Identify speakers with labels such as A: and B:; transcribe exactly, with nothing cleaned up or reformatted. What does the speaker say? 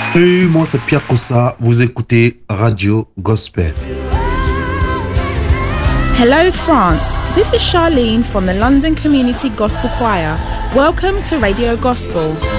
A: Hey, moi c'est Pierre Kossa, vous écoutez Radio Gospel.
B: Hello France, this is Charlene from the London Community Gospel Choir. Welcome to Radio Gospel.